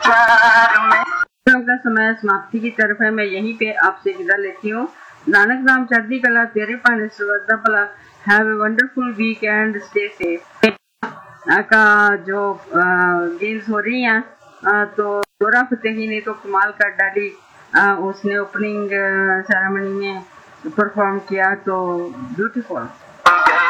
Programme का समय समाप्ति की तरफ है। मैं यहीं पे आपसे विदा लेती हूँ। नानक नाम चढ़ती कला तेरे पाने सर्वदा भला। Have a wonderful week and stay safe. का जो गेम्स हो रही हैं तो जोरा फतेही ने तो कमाल कर डाली। उसने ओपनिंग सेरेमनी में परफॉर्म किया तो ब्यूटीफुल।